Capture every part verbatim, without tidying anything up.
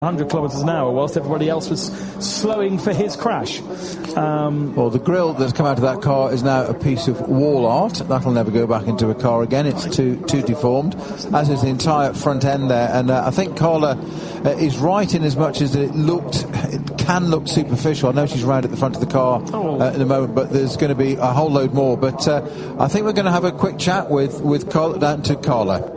one hundred kilometres an hour whilst everybody else was slowing for his crash. Um, well, the grille that's come out of that car is now a piece of wall art. That'll never go back into a car again. It's too too deformed, as is the entire front end there. And uh, I think Carla uh, is right in as much as it looked, it can look superficial. I know she's right at the front of the car uh, in a moment, but there's going to be a whole load more. But uh, I think we're going to have a quick chat with, with Carla, down to Carla.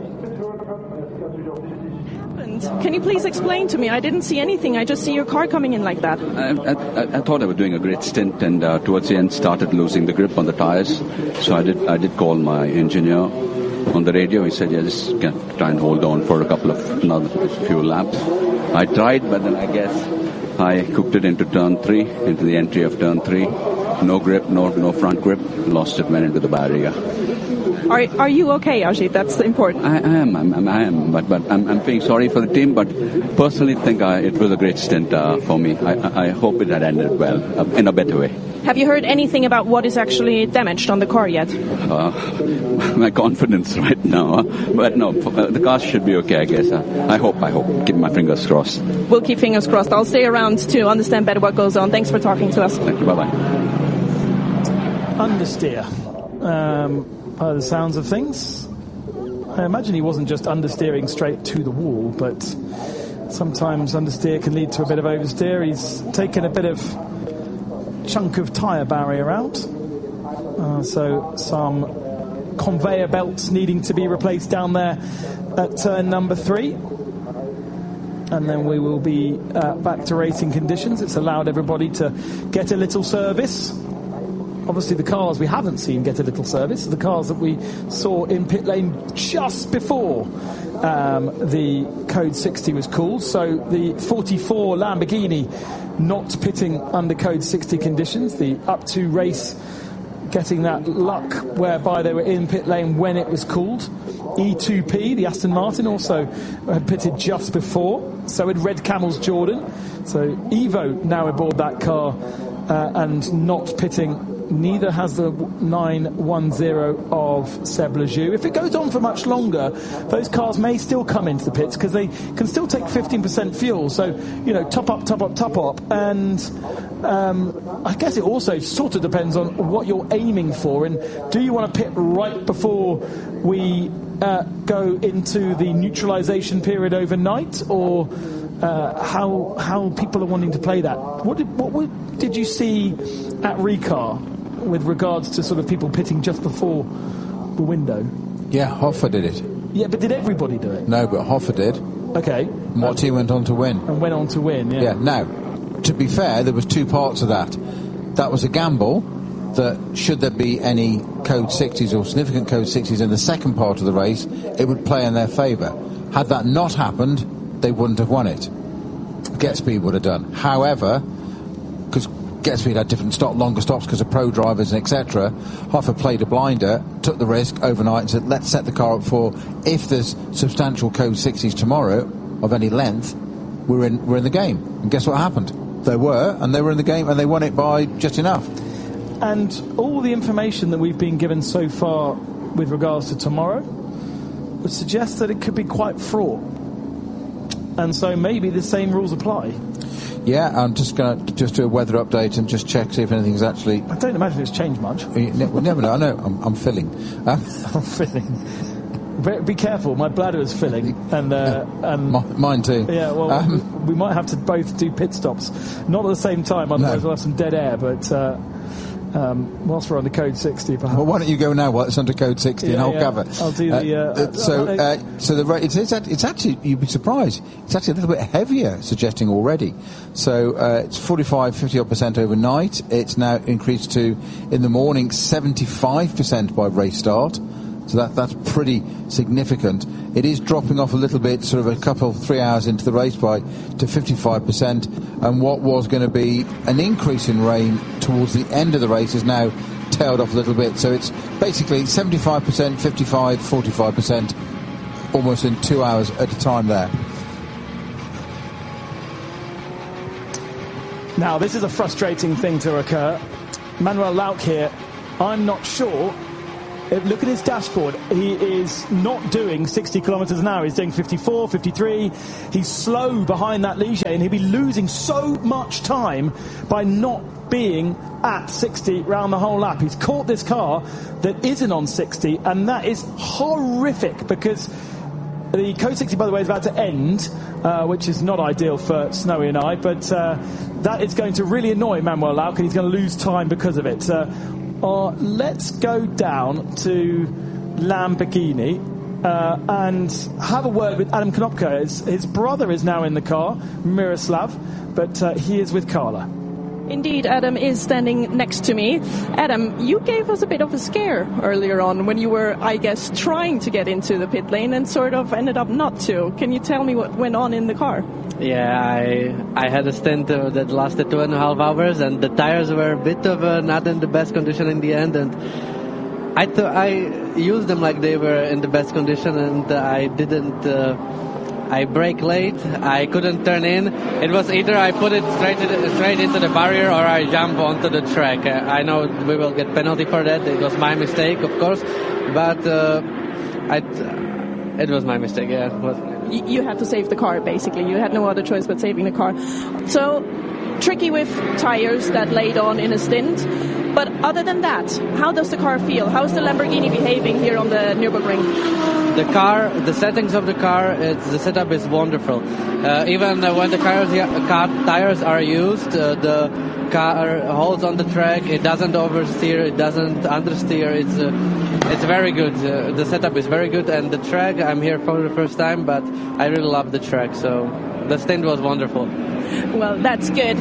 Can you please explain to me? I didn't see anything. I just see your car coming in like that. I, I, I thought I was doing a great stint, and uh, towards the end started losing the grip on the tires. So I did I did call my engineer on the radio. He said, yeah, just try and hold on for a couple of another few laps. I tried, but then I guess I cooked it into turn three, into the entry of turn three. No grip, no no front grip. Lost it, went into the barrier. Are are you okay, Ajit? That's important. I, I am, I'm, I am, but but I'm, I'm feeling sorry for the team. But personally, think I, it was a great stint uh, for me. I, I hope it had ended well, uh, in a better way. Have you heard anything about what is actually damaged on the car yet? Uh, my confidence right now, uh, but no, uh, the car should be okay, I guess. Uh, I hope, I hope. Keep my fingers crossed. We'll keep fingers crossed. I'll stay around to understand better what goes on. Thanks for talking to us. Thank you. Bye bye. Understeer. Um, By the sounds of things, I imagine he wasn't just understeering straight to the wall, but sometimes understeer can lead to a bit of oversteer. He's taken a bit of chunk of tyre barrier out, uh, so some conveyor belts needing to be replaced down there at turn number three, and then we will be uh, back to racing conditions. It's allowed everybody to get a little service. Obviously, the cars we haven't seen get a little service are the cars that we saw in pit lane just before um, the Code sixty was called. So the forty-four Lamborghini not pitting under Code sixty conditions, the up to race getting that luck whereby they were in pit lane when it was called. E two P, the Aston Martin, also had pitted just before. So had Red Camel's Jordan. So Evo now aboard that car uh, and not pitting. Neither has the nine one zero of Seb Lejeune. If it goes on for much longer, those cars may still come into the pits because they can still take fifteen percent fuel. So, you know, top up, top up, top up. And um, I guess it also sort of depends on what you're aiming for. And do you want to pit right before we uh, go into the neutralisation period overnight, or uh, how how people are wanting to play that? What did, what would, did you see at Recar with regards to sort of people pitting just before the window? Yeah, Hoffa did it. Yeah, but did everybody do it? No, but Hoffa did. Okay. Martin went on to win. And went on to win, yeah. Yeah, now, to be fair, there was two parts of that. That was a gamble that should there be any Code sixties or significant Code sixties in the second part of the race, it would play in their favour. Had that not happened, they wouldn't have won it. Getspeed would have done. However, because Getspeed had different stop, longer stops because of pro drivers and et cetera. Hoffa played a blinder, took the risk overnight and said, let's set the car up for, if there's substantial Code sixties tomorrow of any length, we're in we're in the game. And guess what happened? There were, and they were in the game, and they won it by just enough. And all the information that we've been given so far with regards to tomorrow would suggest that it could be quite fraught. And so maybe the same rules apply. Yeah, I'm just going to just do a weather update and just check, see if anything's actually... I don't imagine it's changed much. You ne- well, never know. I know. I'm, I'm filling. Uh, I'm filling. Be careful, my bladder is filling. And, uh, yeah, and m- Mine too. Yeah, well, um, we might have to both do pit stops. Not at the same time, otherwise no. we'll have some dead air, but... Uh, Um, whilst we're on the Code sixty, perhaps. Well, why don't you go now while it's under Code sixty, yeah, and I'll yeah. cover. I'll do the... Uh, uh, so, uh, so the it's, it's, it's actually, you'd be surprised, it's actually a little bit heavier, suggesting already. So uh, it's forty-five, fifty odd percent overnight. It's now increased to, in the morning, seventy-five percent by race start. So that that's pretty significant. It is dropping off a little bit, sort of a couple, three hours into the race by to fifty-five percent. And what was going to be an increase in rain towards the end of the race is now tailed off a little bit. So it's basically seventy-five percent, fifty-five, forty-five percent, almost in two hours at a time there. Now, this is a frustrating thing to occur. Manuel Lauk here. I'm not sure look at his dashboard. He is not doing sixty kilometres an hour. He's doing fifty-four, fifty-three. He's slow behind that Ligier, and he'll be losing so much time by not being at sixty round the whole lap. He's caught this car that isn't on sixty, and that is horrific because the Code sixty, by the way, is about to end, uh, which is not ideal for Snowy and I, but uh, that is going to really annoy Manuel Lauck, and he's going to lose time because of it. Uh, uh, let's go down to Lamborghini uh, and have a word with Adam Konopka. His, his brother is now in the car, Miroslav, but uh, he is with Carla. Indeed, Adam is standing next to me. Adam, you gave us a bit of a scare earlier on when you were, I guess, trying to get into the pit lane and sort of ended up not to. Can you tell me what went on in the car? Yeah, I I had a stint uh, that lasted two and a half hours, and the tires were a bit of uh, not in the best condition in the end, and I th- I used them like they were in the best condition, and uh, I didn't. Uh, I brake late. I couldn't turn in. It was either I put it straight to, straight into the barrier or I jump onto the track. Uh, I know we will get penalty for that. It was my mistake, of course, but uh, I, it was my mistake. Yeah, it was. You had to save the car, basically. You had no other choice but saving the car. So tricky with tires that laid on in a stint. But other than that, how does the car feel? How is the Lamborghini behaving here on the Nürburgring? The car, the settings of the car, it's, the setup is wonderful. Uh, even uh, when the cars, car tires are used, uh, the car holds on the track. It doesn't oversteer. It doesn't understeer. It's uh, it's very good. Uh, the setup is very good, and the track. I'm here for the first time, but I really love the track. So the stint was wonderful. Well, that's good.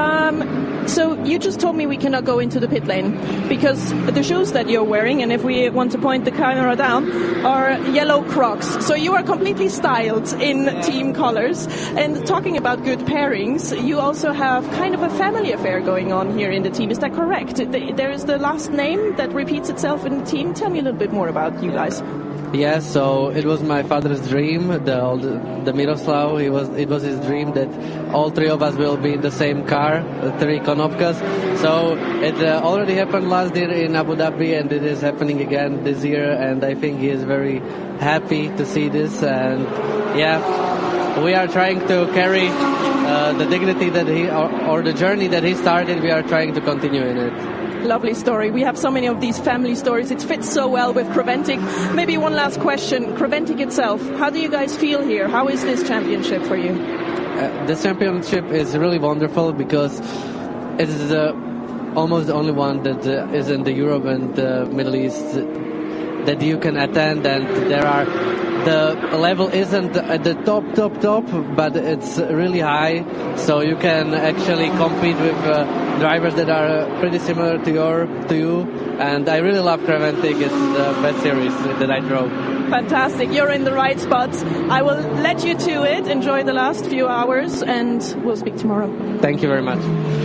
Um, so you just told me we cannot go into the pit lane because the shoes that you're wearing, and if we want to point the camera down, are yellow Crocs. So you are completely styled in team colors. And talking about good pairings, you also have kind of a family affair going on here in the team. Is that correct? There is the last name that repeats itself in the team. Tell me a little bit more about you guys. Yeah, so it was my father's dream, the old, the Miroslav. He was, it was his dream that all three of us will be in the same car, the three Konopkas. So it uh, already happened last year in Abu Dhabi, and it is happening again this year. And I think he is very happy to see this. And yeah, we are trying to carry uh, the dignity that he, or, or the journey that he started. We are trying to continue in it. Lovely story. We have so many of these family stories. It fits so well with Creventic. Maybe one last question. Creventic itself, how do you guys feel here? How is this championship for you? Uh, this championship is really wonderful because it is uh, almost the only one that uh, is in the Europe and the Middle East that you can attend, and there are the level isn't at the top, top, top, but it's really high, so you can actually compete with uh, drivers that are uh, pretty similar to your to you. And I really love Creventic. It's the best series that I drove. Fantastic. You're in the right spot. I will let you to it. Enjoy the last few hours, and we'll speak tomorrow. Thank you very much.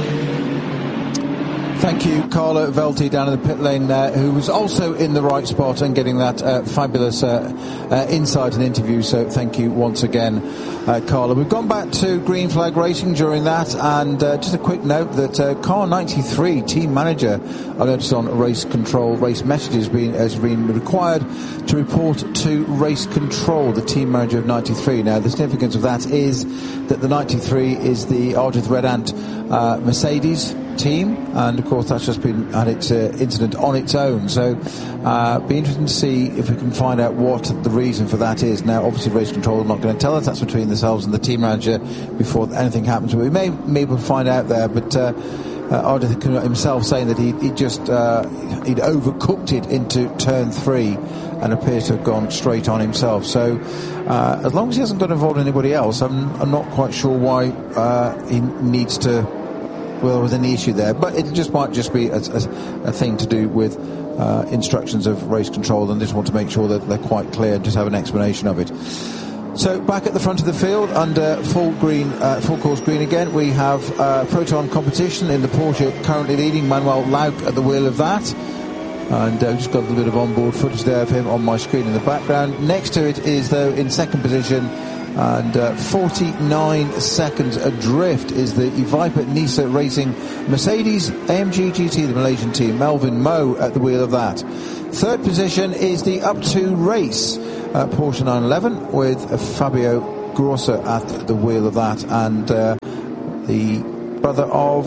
Thank you, Carla Velti down in the pit lane there, who was also in the right spot and getting that uh, fabulous uh, uh, insight and interview. So thank you once again, uh, Carla. We've gone back to Green Flag Racing during that, and uh, just a quick note that uh, Car ninety-three team manager, I noticed on race control, race messages being, has been required to report to race control, the team manager of ninety-three. Now, the significance of that is that the ninety-three is the Ardith Red Ant uh, Mercedes team, and of course that's just been had its uh, incident on its own, so uh, be interesting to see if we can find out what the reason for that is. Now obviously race control are not going to tell us, that's between themselves and the team manager before anything happens, but we may be able to find out there. But uh, uh, Ardith himself saying that he, he just uh, he'd overcooked it into turn three and appears to have gone straight on himself. So uh, as long as he hasn't got involved in anybody else, I'm, I'm not quite sure why uh, he needs to. Well, there was any issue there, but it just might just be a, a, a thing to do with uh, instructions of race control, and just want to make sure that they're quite clear and just have an explanation of it. So back at the front of the field under full green, uh, full course green again, we have uh, Proton competition in the Porsche, currently leading Manuel Lauck at the wheel of that. And uh, just got a little bit of onboard footage there of him on my screen in the background. Next to it is, though, in second position, And uh, forty-nine seconds adrift is the Viper Nisa Racing Mercedes A M G G T, the Malaysian team. Melvin Moe at the wheel of that. Third position is the Up to race uh, Porsche nine eleven with uh, Fabio Grossa at the wheel of that, and uh, the brother of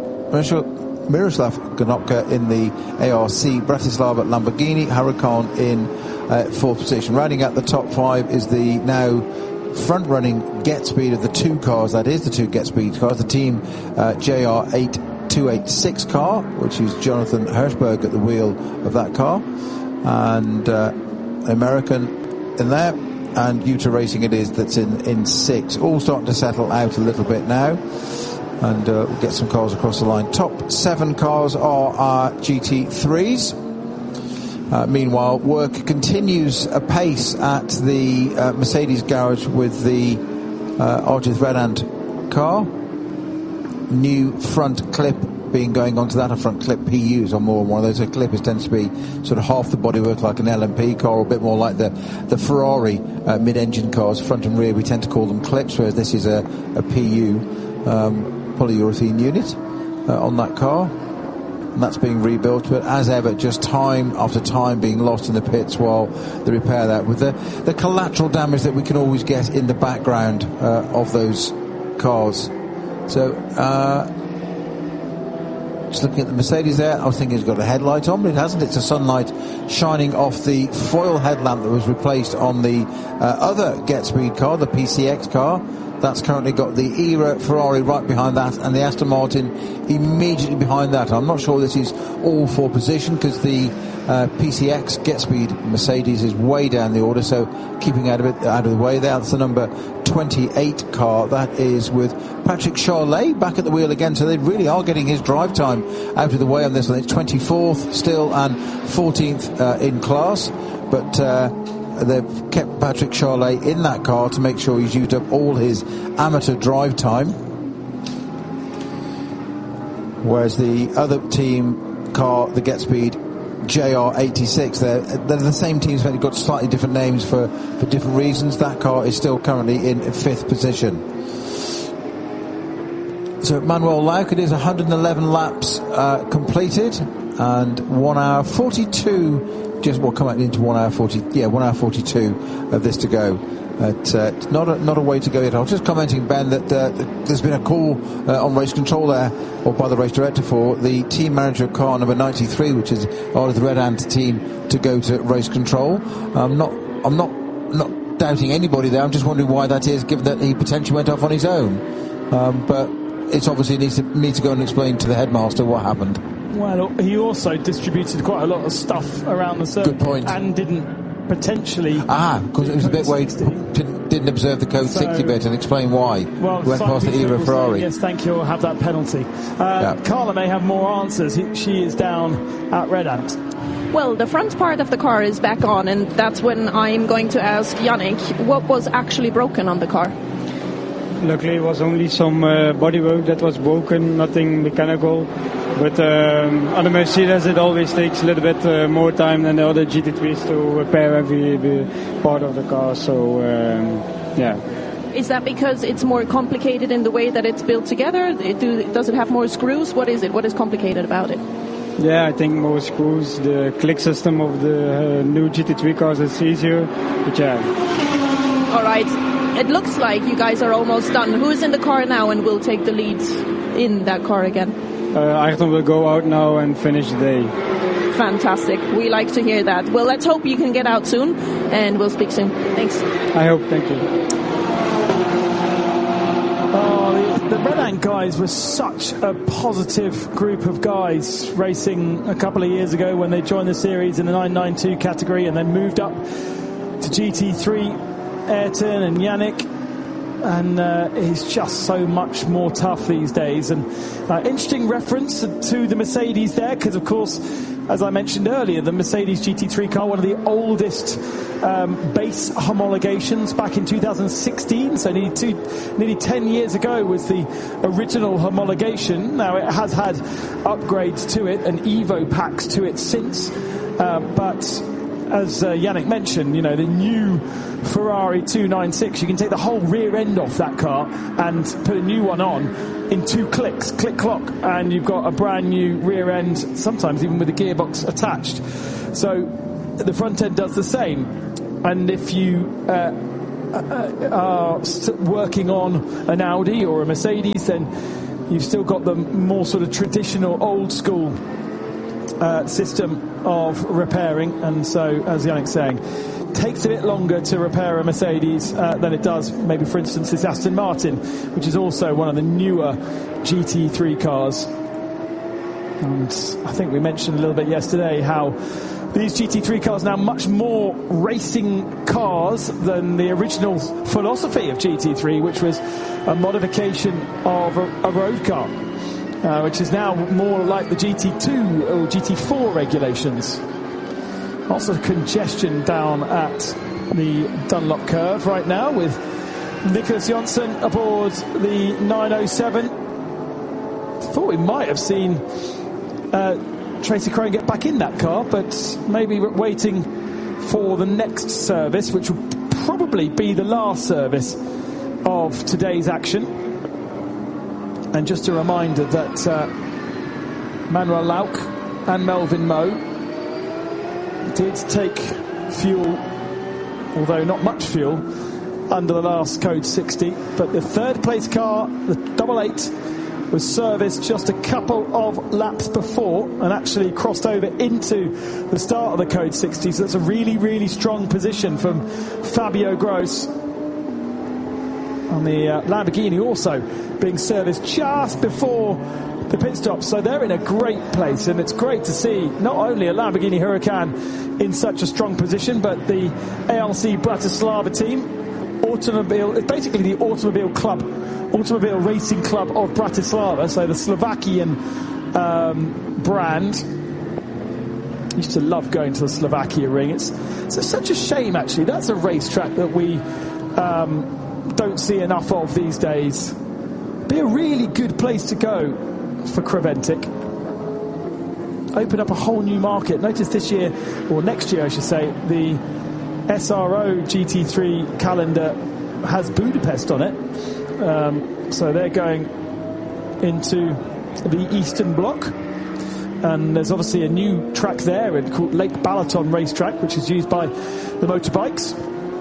Miroslav Gonopka in the A R C Bratislava Lamborghini, Huracan in uh, fourth position. Rounding out the top five is the now front-running Get Speed of the two cars, that is the two Get Speed cars, the team uh, J R eight two eighty-six car, which is Jonathan Hirschberg at the wheel of that car, and uh, American in there, and Utah Racing it is that's in, in six. All starting to settle out a little bit now, and uh, we'll get some cars across the line. Top seven cars are our G T threes. Uh, meanwhile, work continues apace at the uh, Mercedes garage with the uh, Arjith Redant car. New front clip being going onto that, a front clip P Us on more than one of those. A clip is tends to be sort of half the bodywork like an L M P car, or a bit more like the the Ferrari uh, mid-engine cars, front and rear. We tend to call them clips, whereas this is a, a P U um, polyurethane unit uh, on that car. And that's being rebuilt, but as ever, just time after time being lost in the pits while they repair that, with the, the collateral damage that we can always get in the background uh, of those cars. So, uh, just looking at the Mercedes there, I was thinking it's got a headlight on, but it hasn't. It's a sunlight shining off the foil headlamp that was replaced on the uh, other Get Speed car, the P C X car. That's currently got the Era Ferrari right behind that, and the Aston Martin immediately behind that. I'm not sure this is all for position, because the uh, P C X Get Speed Mercedes is way down the order, so keeping out of it, out of the way there. That's the number twenty-eight car. That is with Patrick Charlet back at the wheel again, so they really are getting his drive time out of the way on this one. It's twenty-fourth still and fourteenth uh, in class, but uh, they've kept Patrick Charlet in that car to make sure he's used up all his amateur drive time. Whereas the other team car, the Get Speed J R eighty-six, they're, they're the same teams, but they've got slightly different names for, for different reasons. That car is still currently in fifth position. So Manuel Lauk, it is one hundred eleven laps uh, completed, and one hour forty-two, just well, come out into one hour forty, yeah, one hour forty-two of this to go. But, uh, not a, not a way to go yet. I was just commenting, Ben, that uh, there's been a call uh, on race control there, or by the race director, for the team manager car number ninety-three, which is out of the Red Ant team, to go to race control. I'm not, I'm not, not doubting anybody there. I'm just wondering why that is, given that he potentially went off on his own. Um, but it's obviously needs to need to go and explain to the headmaster what happened. Well, he also distributed quite a lot of stuff around the circuit. Good point. And didn't potentially... Ah, because it was a bit where he didn't, didn't observe the code so, sixty bit and explain why. Well, he went past the Era Ferrari. Yes, thank you, we'll have that penalty. Uh, yeah. Carla may have more answers. He, she is down at Red Ant. Well, the front part of the car is back on, and that's when I'm going to ask Yannick, what was actually broken on the car? Luckily, it was only some uh, bodywork that was broken, nothing mechanical. But um, on the Mercedes, it always takes a little bit uh, more time than the other G T threes to repair every, every part of the car. So, um, yeah. Is that because it's more complicated in the way that it's built together? It do, does it have more screws? What is it? What is complicated about it? Yeah, I think more screws. The click system of the uh, new G T three cars is easier. But yeah. All right. It looks like you guys are almost done. Who's in the car now and will take the leads in that car again? Uh, Ayrton will go out now and finish the day. Fantastic. We like to hear that. Well, let's hope you can get out soon, and we'll speak soon. Thanks. I hope. Thank you. Oh, the, the Red Ant guys were such a positive group of guys, racing a couple of years ago when they joined the series in the nine ninety-two category, and then moved up to G T three. Ayrton and Yannick, and uh, he's just so much more tough these days. And uh, interesting reference to the Mercedes there, because of course, as I mentioned earlier, the Mercedes G T three car, one of the oldest um, base homologations, back in two thousand sixteen, so nearly, two, nearly ten years ago was the original homologation. Now it has had upgrades to it and Evo packs to it since, uh, but as uh, Yannick mentioned, you know, the new Ferrari two ninety-six, you can take the whole rear end off that car and put a new one on in two clicks, click clock, and you've got a brand new rear end, sometimes even with a gearbox attached. So the front end does the same. And if you uh, are working on an Audi or a Mercedes, then you've still got the more sort of traditional, old school uh, system of repairing. And so, as Yannick's saying, takes a bit longer to repair a Mercedes uh, than it does, maybe, for instance, this Aston Martin, which is also one of the newer G T three cars. And I think we mentioned a little bit yesterday how these G T three cars are now much more racing cars than the original philosophy of G T three, which was a modification of a, a road car, uh, which is now more like the G T two or G T four regulations. Lots of congestion down at the Dunlop curve right now with Nicholas Jonsson aboard the nine oh seven. Thought we might have seen uh, Tracy Crone get back in that car, but maybe we're waiting for the next service, which will probably be the last service of today's action. And just a reminder that uh, Manuel Lauk and Melvin Moe did take fuel, although not much fuel, under the last Code sixty. But the third place car, the double eight, was serviced just a couple of laps before and actually crossed over into the start of the Code sixty. So that's a really, really strong position from Fabio Gross. And the uh, Lamborghini also being serviced just before the pit stop. So they're in a great place, and it's great to see not only a Lamborghini Huracan in such a strong position, but the A L C Bratislava team, automobile, it's basically the automobile club, automobile racing club of Bratislava, so the Slovakian um, brand. Used to love going to the Slovakia ring. It's, it's such a shame, actually. That's a racetrack that we um, don't see enough of these days. Be a really good place to go for Creventic. Open up a whole new market. Notice this year, or next year I should say, the S R O G T three calendar has Budapest on it. Um, so they're going into the Eastern Bloc. And there's obviously a new track there called Lake Balaton Racetrack, which is used by the motorbikes.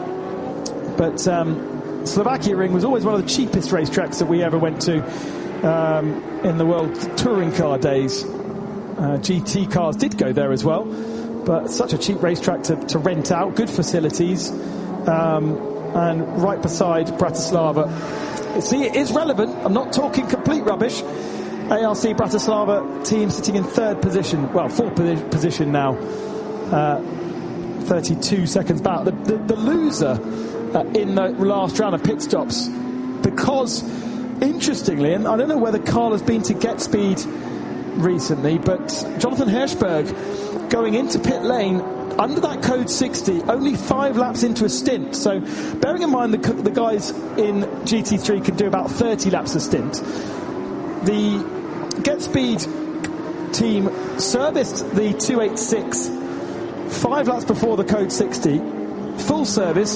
But um, Slovakia Ring was always one of the cheapest racetracks that we ever went to um, in the World Touring Car days. Uh, G T cars did go there as well, but such a cheap racetrack to, to rent out, good facilities, um, and right beside Bratislava. See, it is relevant. I'm not talking complete rubbish. A R C Bratislava team sitting in third position, well, fourth position now, uh, thirty-two seconds back. The, the, the loser uh, in the last round of pit stops, because interestingly, and I don't know whether Carl has been to Get Speed recently, but Jonathan Hirschberg going into pit lane under that Code sixty, only five laps into a stint. So bearing in mind the, the guys in G T three can do about thirty laps a stint, the Get Speed team serviced the two eighty-six five laps before the Code sixty, full service,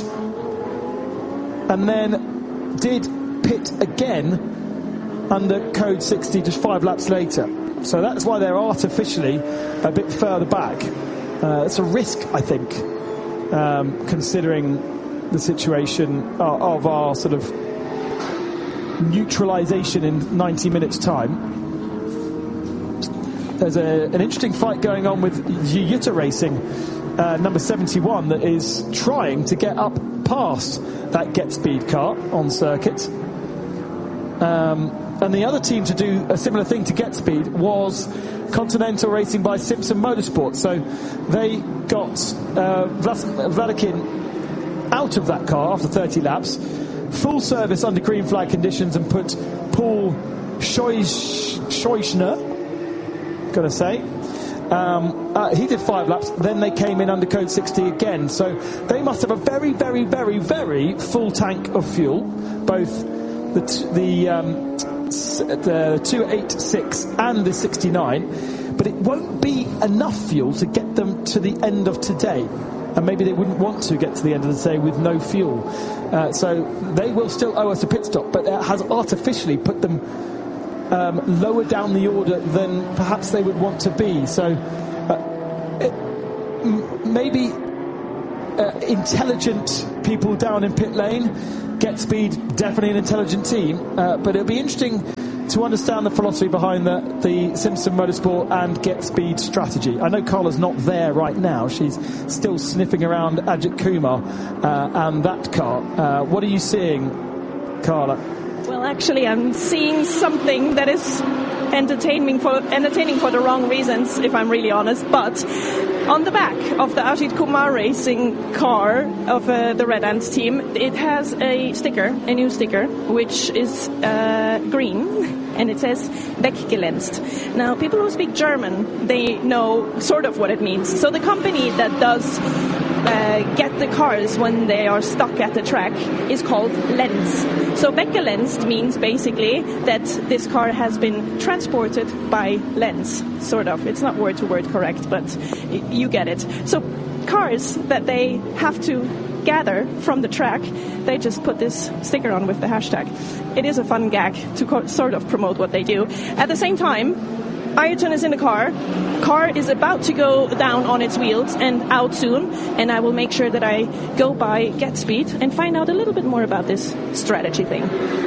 and then did pit again under Code sixty just five laps later. So that's why they're artificially a bit further back. Uh, it's a risk, I think, um, considering the situation uh, of our sort of neutralisation in ninety minutes' time. There's a, an interesting fight going on with Yuyuta Racing, uh, number seventy-one, that is trying to get up past that Get Speed car on circuit. Um, and the other team to do a similar thing to Get Speed was Continental Racing by Simpson Motorsport. So they got uh, Vladikin out of that car after thirty laps, full service under green flag conditions, and put Paul Scheuchner, gonna say, um, uh, he did five laps, then they came in under Code sixty again. So they must have a very, very, very, very full tank of fuel, both the t- the um, the two eighty-six and the sixty-nine, but it won't be enough fuel to get them to the end of today. and maybe they wouldn't want to get to the end of the day with no fuel. Uh, so they will still owe us a pit stop, but it has artificially put them um, lower down the order than perhaps they would want to be. So uh, it, m- maybe uh, intelligent people down in pit lane. Get Speed, definitely an intelligent team, uh, but it'll be interesting to understand the philosophy behind the, the Simpson Motorsport and Get Speed strategy. I know Carla's not there right now. She's still sniffing around Ajit Kumar uh, and that car. Uh, what are you seeing, Carla? Well, actually, I'm seeing something that is entertaining for entertaining for the wrong reasons, if I'm really honest. But on the back of the Ajit Kumar Racing car of uh, the Red Ants team, it has a sticker, a new sticker, which is uh, green, and it says Weggelänzt. Now, people who speak German, they know sort of what it means. So the company that does uh, get the cars when they are stuck at the track is called Lenz. So Weggelänzt means basically that this car has been transported by Lenz, sort of. It's not word to word correct, but y- you get it. So cars that they have to gather from the track, they just put this sticker on with the hashtag. It is a fun gag to co- sort of promote what they do. At the same time, Ayrton is in the car. Car is about to go down on its wheels and out soon, and I will make sure that I go by Get Speed and find out a little bit more about this strategy thing.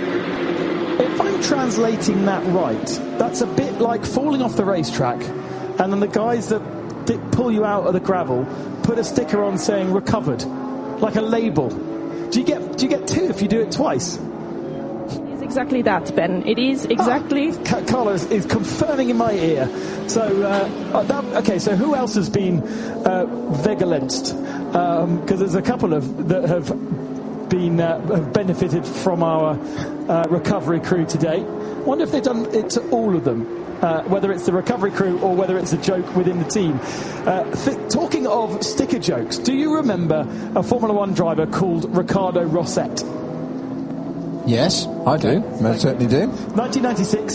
If I'm translating that right, that's a bit like falling off the racetrack, and then the guys that, that pull you out of the gravel put a sticker on saying recovered, like a label. Do you get do you get two if you do it twice? Exactly that, Ben. It is exactly. Ah, Carla is, is confirming in my ear. So, uh, that, okay. So, who else has been uh, Weggelänzt? Because um, there's a couple of that have been uh, have benefited from our uh, recovery crew today. I wonder if they've done it to all of them. Uh, whether it's the recovery crew or whether it's a joke within the team. Uh, th- talking of sticker jokes, do you remember a Formula One driver called Ricardo Rosset? Yes, I do. I certainly do. nineteen ninety-six,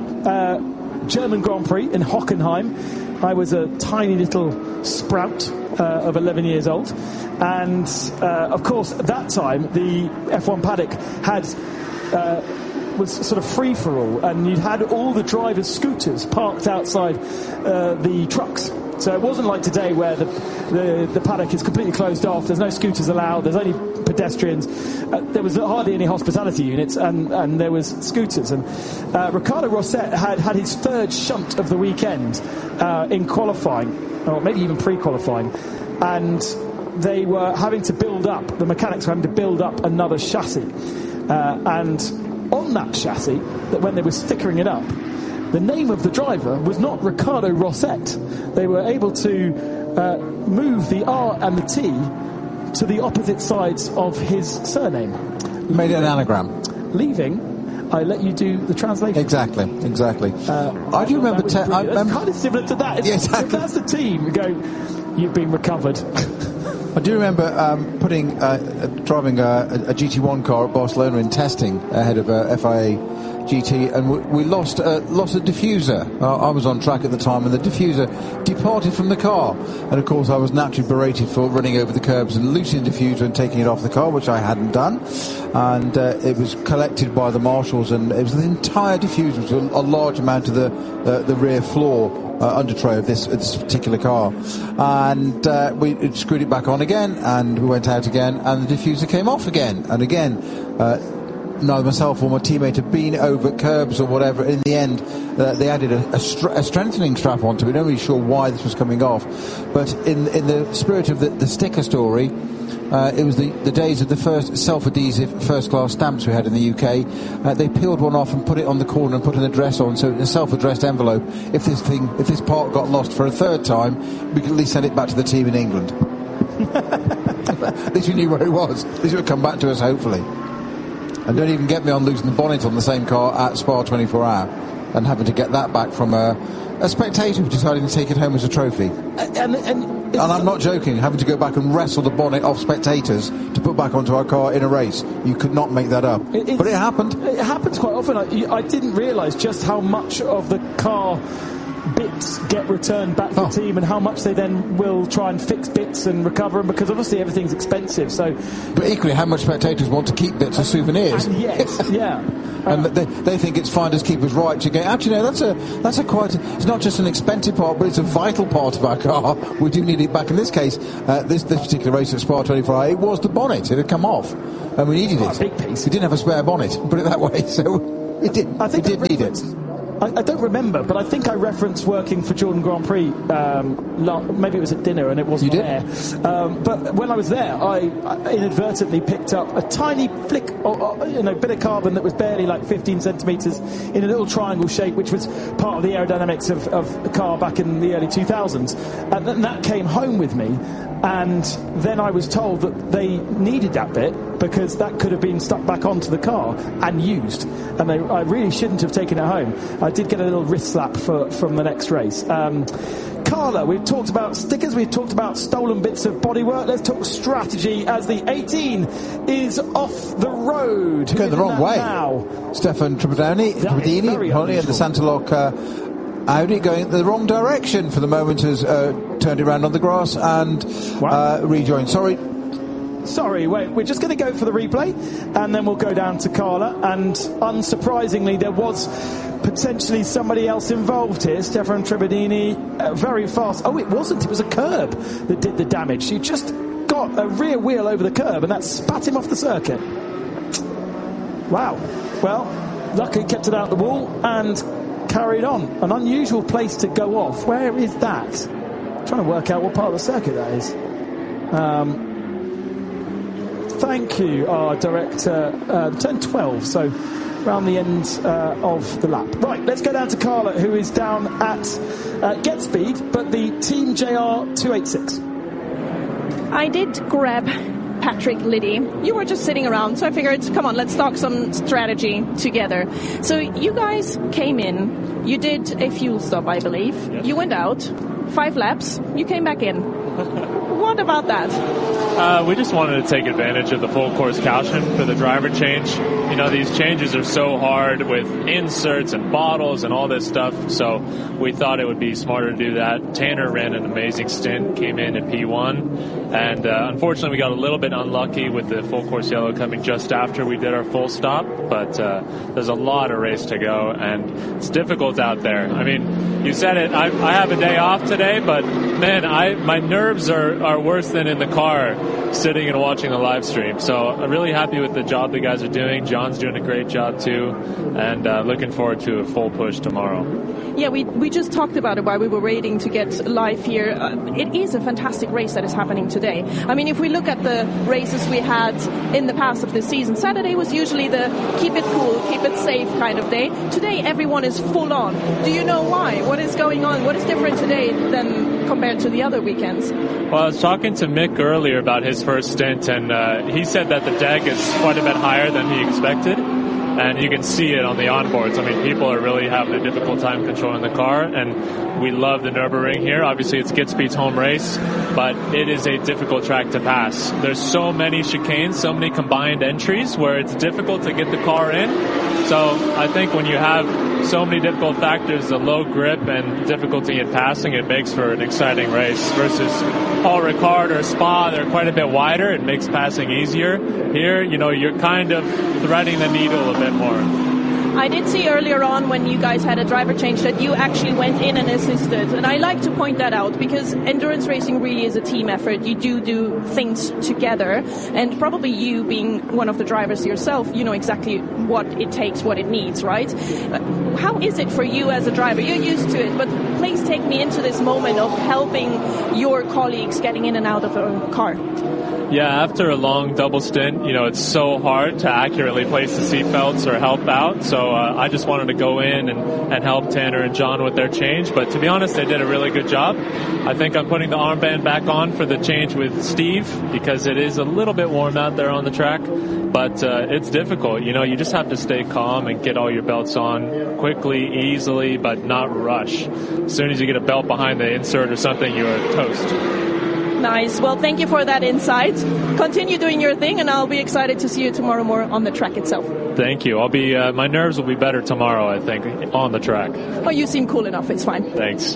uh, German Grand Prix in Hockenheim. I was a tiny little sprout uh, of eleven years old. And, uh, of course, at that time, the F one paddock had... Uh, was sort of free-for-all, and you'd had all the drivers' scooters parked outside uh, the trucks. So it wasn't like today where the, the the paddock is completely closed off. There's no scooters allowed. There's only pedestrians. Uh, there was hardly any hospitality units, and, and there was scooters. And uh, Ricardo Rosset had had his third shunt of the weekend uh, in qualifying, or maybe even pre-qualifying, and they were having to build up. The mechanics were having to build up another chassis, uh, and on that chassis, that when they were stickering it up, the name of the driver was not Ricardo Rosset. They were able to uh, move the R and the T to the opposite sides of his surname. Made it an anagram. Leaving, I let you do the translation. Exactly, exactly. Uh, I do remember... That Te- I That's remember kind of similar to that. If, Yeah, exactly. if that's the team, we go, you've been recovered. I do remember um, putting uh, driving a, a G T one car at Barcelona in testing ahead of a F I A G T, and we, we lost uh, lost a diffuser. Uh, I was on track at the time, and the diffuser departed from the car. And of course, I was naturally berated for running over the curbs and losing the diffuser and taking it off the car, which I hadn't done. And uh, it was collected by the marshals, and it was the entire diffuser, which was a, a large amount of the uh, the rear floor. Uh, under tray of this, this particular car, and uh, we it screwed it back on again, and we went out again, and the diffuser came off again, and again, uh, neither myself or my teammate had been over curbs or whatever. In the end, uh, they added a, a, str- a strengthening strap onto it. We're not really sure why this was coming off, but in in the spirit of the, the sticker story. Uh, it was the, the days of the first self-adhesive first-class stamps we had in the U K. Uh, they peeled one off and put it on the corner and put an address on, so in a self-addressed envelope, if this thing, if this part got lost for a third time, we could at least send it back to the team in England. At least we knew where it was. At least it would come back to us, hopefully. And don't even get me on losing the bonnet on the same car at Spa twenty-four hour and having to get that back from a, a spectator who decided to take it home as a trophy. And, and, and And I'm not joking, having to go back and wrestle the bonnet off spectators to put back onto our car in a race. You could not make that up. It's, but it happened. It happens quite often. I, I didn't realise just how much of the car bits get returned back to Oh. the team and how much they then will try and fix bits and recover them, because obviously everything's expensive. So, But equally, how much spectators want to keep bits as souvenirs? and yes, yeah. And they, they think it's finders keepers right to go. Actually, no, that's a that's a quite. It's not just an expensive part, but it's a vital part of our car. We do need it back. In this case, uh, this this particular race at Spa twenty-four, it was the bonnet. It had come off, and we needed Quite it. a big piece. We didn't have a spare bonnet. Put it that way. So we did. I think we did I need it. referenced- I, I don't remember, but I think I referenced working for Jordan Grand Prix. Um, la- maybe it was at dinner and it wasn't You did? there. Um, but when I was there, I, I inadvertently picked up a tiny flick, of, of, you know, bit of carbon that was barely like fifteen centimetres in a little triangle shape, which was part of the aerodynamics of, of a car back in the early two thousands. And then that came home with me. And then I was told that they needed that bit because that could have been stuck back onto the car and used. And they, I really shouldn't have taken it home. I did get a little wrist slap for, from the next race. Um, Carla, we've talked about stickers, we've talked about stolen bits of bodywork. Let's talk strategy as the eighteen is off the road. Going the Who wrong did that way. Now? Stefan Tribadini, That is very Tribadini, Holly and the unusual. Santaloc uh, Audi going the wrong direction for the moment has uh, turned it around on the grass and Wow. uh, rejoined. Sorry. Sorry, wait, we're just going to go for the replay and then we'll go down to Carla. And unsurprisingly, there was potentially somebody else involved here. Stefan Tribadini, uh, very fast. Oh, it wasn't. It was a curb that did the damage. He just got a rear wheel over the curb and that spat him off the circuit. Wow. Well, luckily kept it out the wall and carried on. An unusual place to go off. Where is that? I'm trying to work out what part of the circuit that is. Um, Thank you, our director. Uh, turn twelve, so around the end uh, of the lap. Right, let's go down to Carla, who is down at uh, Get Speed, but the Team J R two eighty-six. I did grab Patrick Liddy. You were just sitting around, so I figured, come on, let's talk some strategy together. So you guys came in, you did a fuel stop, I believe. Yes. You went out, five laps, you came back in. What about that? Uh, we just wanted to take advantage of the full course caution for the driver change. You know, these changes are so hard with inserts and bottles and all this stuff, so we thought it would be smarter to do that. Tanner ran an amazing stint, came in at P one, and uh, unfortunately we got a little bit unlucky with the full course yellow coming just after we did our full stop, but uh, there's a lot of race to go, and it's difficult out there. I mean, you said it, I, I have a day off today, but man, I my nerves are, are worse than in the car sitting and watching the live stream. So I'm really happy with the job the guys are doing. John's doing a great job too, and uh, looking forward to a full push tomorrow. Yeah, we we just talked about it while we were waiting to get live here. Uh, it is a fantastic race that is happening today. I mean, if we look at the races we had in the past of this season, Saturday was usually the keep it cool, keep it safe kind of day. Today, everyone is full on. Do you know why? What is going on? What is different today than compared to the other weekends? Well, I was talking to Mick earlier about his first stint, and uh, he said that the deck is quite a bit higher than he expected. And you can see it on the onboards. I mean, people are really having a difficult time controlling the car, and we love the Nürburgring here. Obviously, it's Get Speed's home race, but it is a difficult track to pass. There's so many chicanes, so many combined entries where it's difficult to get the car in. So I think when you have so many difficult factors, the low grip and difficulty in passing, it makes for an exciting race. Versus Paul Ricard or Spa, they're quite a bit wider. It makes passing easier. Here, you know, you're kind of threading the needle a bit more. I did see earlier on when you guys had a driver change that you actually went in and assisted. And I like to point that out because endurance racing really is a team effort. You do do things together. And probably you being one of the drivers yourself, you know exactly what it takes, what it needs, right? How is it for you as a driver? You're used to it, but please take me into this moment of helping your colleagues getting in and out of a car. Yeah, after a long double stint, you know, it's so hard to accurately place the seatbelts or help out. So uh, I just wanted to go in and, and help Tanner and John with their change. But to be honest, they did a really good job. I think I'm putting the armband back on for the change with Steve because it is a little bit warm out there on the track. But uh, it's difficult. You know, you just have to stay calm and get all your belts on quickly, easily, but not rush. As soon as you get a belt behind the insert or something, you're toast. Nice. Well, thank you for that insight. Continue doing your thing, and I'll be excited to see you tomorrow more on the track itself. Thank you. I'll be. Uh, my nerves will be better tomorrow, I think, on the track. Oh, you seem cool enough. It's fine. Thanks.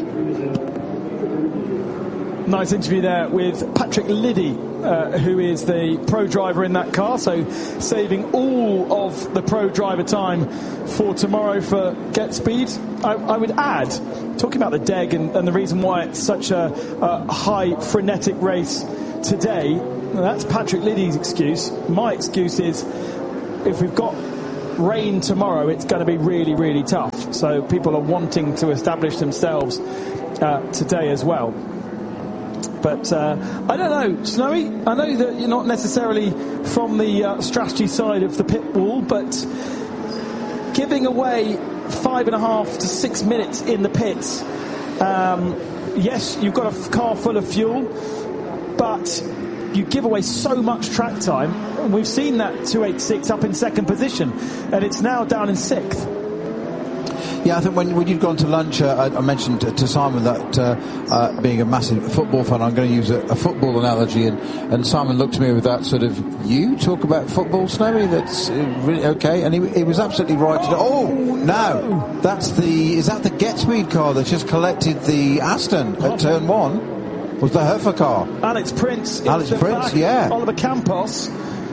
Nice interview there with Patrick Liddy, uh, who is the pro driver in that car, so saving all of the pro driver time for tomorrow for Get Speed. I, I would add, talking about the D E G and, and the reason why it's such a, a high frenetic race today, that's Patrick Liddy's excuse. My excuse is, if we've got rain tomorrow, it's going to be really, really tough. So people are wanting to establish themselves uh, today as well. But uh, I don't know, Snowy, I know that you're not necessarily from the uh, strategy side of the pit wall, but giving away five and a half to six minutes in the pits, um, yes, you've got a car full of fuel, but you give away so much track time. And we've seen that two eighty-six up in second position, and it's now down in sixth. Yeah, I think when, when you'd gone to lunch, uh, I, I mentioned to, to Simon that uh, uh, being a massive football fan, I'm going to use a, a football analogy, and, and Simon looked at me with that sort of, you talk about football, Snowy? That's uh, really okay. And he, he was absolutely right. Oh, to, oh no, that's the, is that the Get Speed car that just collected the Aston at turn one? Was the Hoffa car? Alex Prince. Alex Prince, back, yeah. Oliver Campos.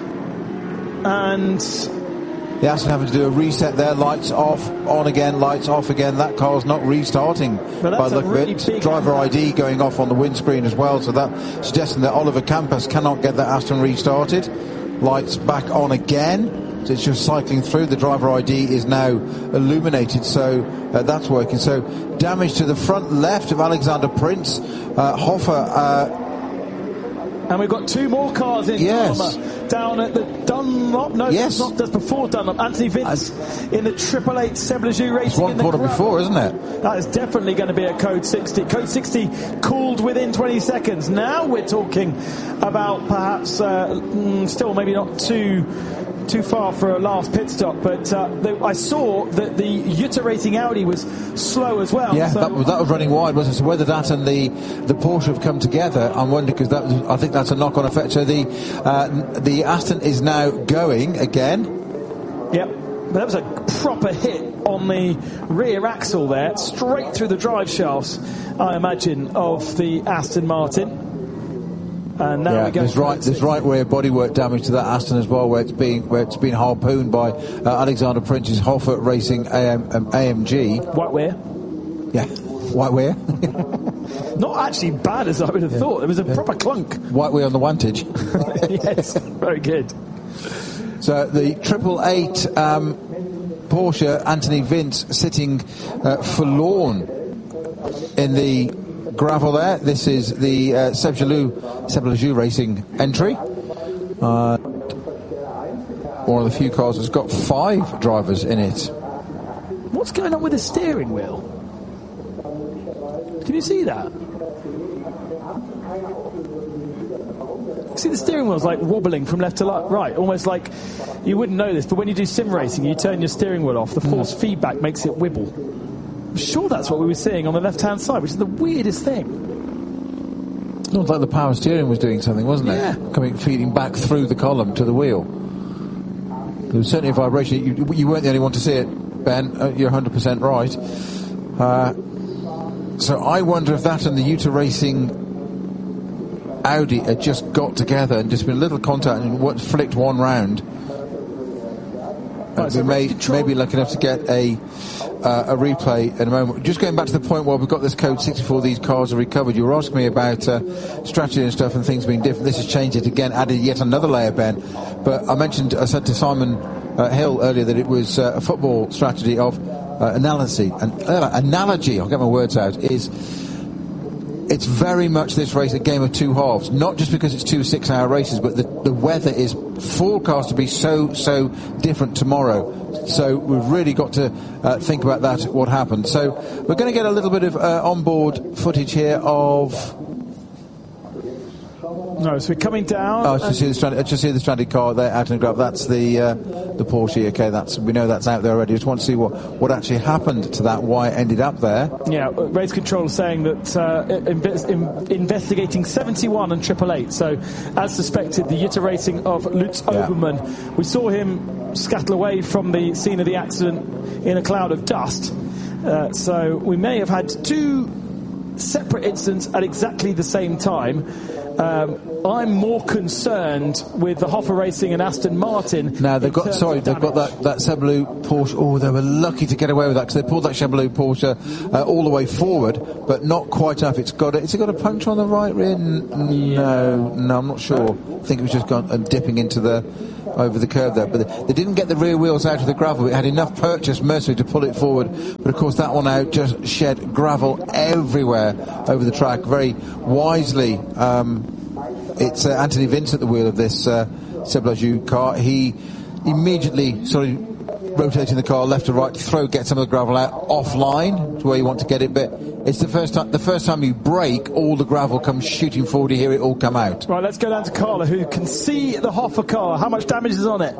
And the Aston having to do a reset there, lights off, on again, lights off again. That car's not restarting by the look really of it. Driver I D going off on the windscreen as well, so that suggesting that Oliver Campos cannot get that Aston restarted. Lights back on again. So it's just cycling through. The driver I D is now illuminated, so uh, that's working. So damage to the front left of Alexander Prince. Uh, Hoffa. Uh, and we've got two more cars in. Yes. Drama, down at the Dunlop. No, yes. that's not just before Dunlop. Anthony Vince As, in the Triple Eight Seb Lejeune Racing. It's one in the quarter grab. before, isn't it? That is definitely going to be a Code sixty. Code sixty cooled within twenty seconds. Now we're talking about perhaps uh, still maybe not too too far for a last pit stop, but uh, the, I saw that the Jutta Racing Audi was slow as well. Yeah, so that was, that was running wide, wasn't it? So whether that and the, the Porsche have come together, I'm wondering, because that was, I think that's a knock-on effect. So the uh, the Aston is now going again. Yep, but that was a proper hit on the rear axle there, straight through the drive shafts, I imagine, of the Aston Martin. And now yeah, we go there's right, there's right rear bodywork damage to that Aston as well, where it's being where it's been harpooned by uh, Alexander Prince's Hoffa Racing A M, um, A M G. White rear. Yeah, white rear. Not actually bad as I would have yeah. thought. It was a yeah. proper clunk. White rear on the wantage. Yes, very good. So the Triple Eight um, Porsche, Anthony Vince sitting uh, forlorn in the gravel there. This is the uh, Seb Lejeune Racing entry. Uh, one of the few cars that's got five drivers in it. What's going on with the steering wheel? Can you see that? See, the steering wheel's like wobbling from left to right, almost like, you wouldn't know this, but when you do sim racing, you turn your steering wheel off, the force mm. feedback makes it wibble. I'm sure that's what we were seeing on the left-hand side, which is the weirdest thing. It looked like the power steering was doing something, wasn't it? Yeah. Coming, feeding back through the column to the wheel. There was certainly a vibration. You, you weren't the only one to see it, Ben. Uh, you're one hundred percent right. Uh, so I wonder if that and the Jutta Racing Audi had just got together and just been a little contact and what, flicked one round. Uh, we may, may be lucky enough to get a uh, a replay in a moment. Just going back to the point where we've got this Code sixty-four, these cars are recovered. You were asking me about uh, strategy and stuff and things being different. This has changed it again, added yet another layer, Ben. But I mentioned, I said to Simon uh, Hill earlier that it was uh, a football strategy of uh, analogy. And uh, analogy, I'll get my words out, is it's very much this race a game of two halves, not just because it's two six-hour races, but the, the weather is forecast to be so, so different tomorrow. So we've really got to uh, think about that, what happened. So we're going to get a little bit of uh, onboard footage here of No, so we're coming down. Oh, I just see the stranded, I just see the stranded car there out in the gravel. That's the uh, the Porsche. Okay, that's we know that's out there already. Just want to see what, what actually happened to that. Why it ended up there? Yeah, race control saying that uh, inve- in- investigating seventy-one and triple eight. So, as suspected, the Jutta Racing of Lutz Yeah. Obermann. We saw him scuttle away from the scene of the accident in a cloud of dust. Uh, so we may have had two separate incidents at exactly the same time. Um, I'm more concerned with the Hoffa Racing and Aston Martin. Now they've got sorry, they've got that that Chevrolet Porsche. Oh, they were lucky to get away with that because they pulled that Chevrolet Porsche uh, all the way forward, but not quite enough. It's got a, it's got a puncture on the right rear. N- Yeah. No, no, I'm not sure. I think it was just gone and dipping into the over the curve there, but they, they didn't get the rear wheels out of the gravel. It had enough purchase mercury to pull it forward, but of course that one out just shed gravel everywhere over the track. Very wisely. Um, It's uh, Anthony Vince at the wheel of this uh, Seblagiu car. He immediately sort of rotating the car left to right to throw, get some of the gravel out offline to where you want to get it. But it's the first time, the first time you brake, all the gravel comes shooting forward. You hear it all come out. Right, let's go down to Carla, who can see the Hoffa car. How much damage is on it?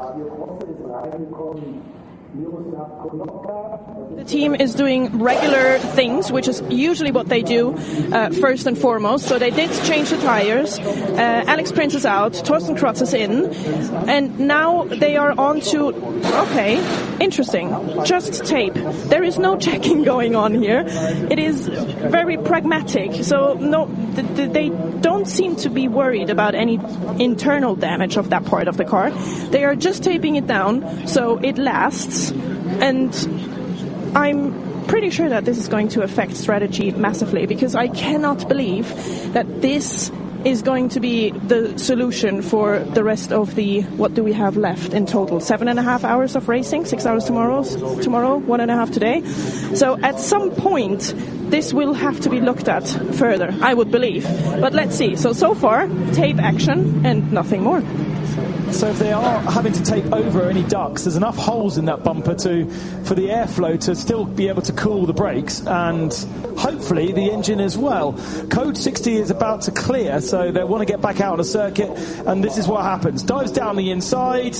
The team is doing regular things, which is usually what they do uh, first and foremost. So they did change the tires. Uh, Alex Prince is out. Torsten Krotz is in. And now they are on to, okay, interesting, just tape. There is no checking going on here. It is very pragmatic. So no, th- th- they don't seem to be worried about any internal damage of that part of the car. They are just taping it down so it lasts. And I'm pretty sure that this is going to affect strategy massively, because I cannot believe that this is going to be the solution for the rest of the, what do we have left in total? Seven and a half hours of racing, six hours tomorrow, tomorrow, one and a half today. So at some point, this will have to be looked at further, I would believe. But let's see. So, so far, tape action and nothing more. So if they are having to tape over any ducts, there's enough holes in that bumper to for the airflow to still be able to cool the brakes and hopefully the engine as well. Code sixty is about to clear, so they want to get back out on the circuit, and this is what happens. Dives down the inside.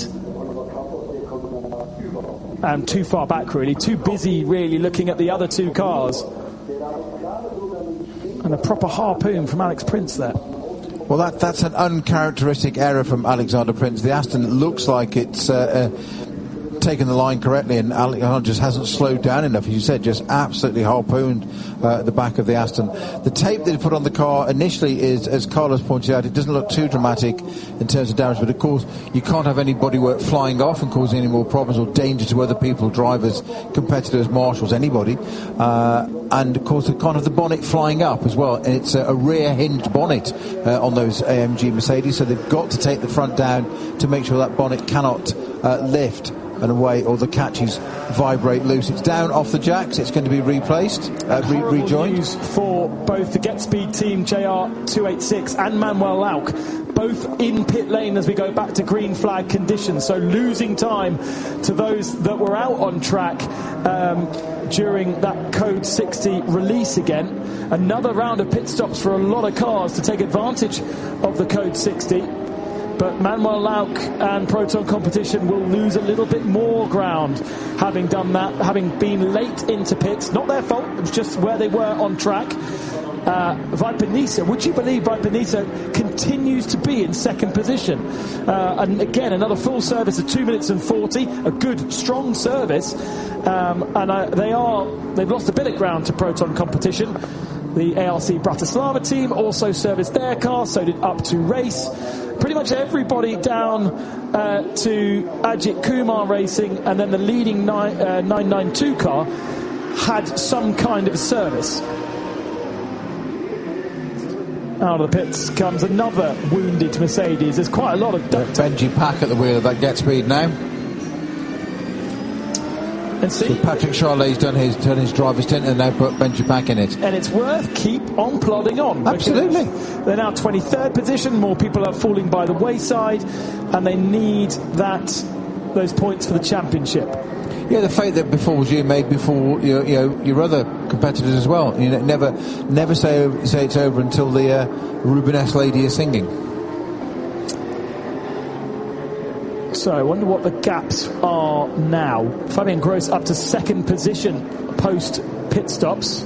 And too far back, really. Too busy, really, looking at the other two cars. And a proper harpoon from Alex Prince there. Well, that, that's an uncharacteristic error from Alexander Prince. The Aston looks like it's uh, uh, taken the line correctly, and Alexander just hasn't slowed down enough. As you said, just absolutely harpooned uh, the back of the Aston. The tape that he put on the car initially is, as Carlos pointed out, it doesn't look too dramatic in terms of damage, but of course you can't have any bodywork flying off and causing any more problems or danger to other people, drivers, competitors, marshals, anybody. Uh, and of course, you can't have the bonnet flying up as well. And it's a, a rear hinged bonnet uh, on those A M G Mercedes, so they've got to take the front down to make sure that bonnet cannot uh, lift and away, or the catches vibrate loose. It's down off the jacks. It's going to be replaced, uh, re- rejoined. News for both the Get Speed team J R two eighty-six and Manuel Lauk, both in pit lane as we go back to green flag conditions. So losing time to those that were out on track um, during that Code sixty release again. Another round of pit stops for a lot of cars to take advantage of the Code sixty. But Manuel Lauk and Proton Competition will lose a little bit more ground having done that, having been late into pits. Not their fault, it was just where they were on track. Uh, Viper Nisa, would you believe Viper Nisa continues to be in second position? Uh, and again, another full service of two minutes and forty, a good, strong service. Um, and uh, they are, they've lost a bit of ground to Proton Competition. The A R C Bratislava team also serviced their car, so did Up to Race. Pretty much everybody down uh, to Ajit Kumar Racing, and then the leading nine, uh, nine ninety-two car had some kind of service. Out of the pits comes another wounded Mercedes. There's quite a lot of duct tape. Benji Pack at the wheel of that Get Speed now. And see, So Patrick Charlet's done his done his driver's tint and now put Benji Pack in it. and it's worth keep on plodding on. Absolutely. They're now twenty-third position. More people are falling by the wayside, and they need that those points for the championship. Yeah, the fate that befalls you made before your, you know, your other competitors as well. You know, never, never say say it's over until the uh, Rubenesque lady is singing. So I wonder what the gaps are now. Fabian Gross up to second position post pit stops.